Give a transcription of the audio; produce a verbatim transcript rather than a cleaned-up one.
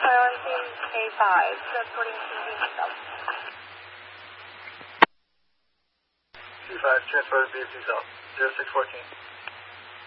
silencing K five, transporting T V South. T five, transported B F C South, zero six fourteen.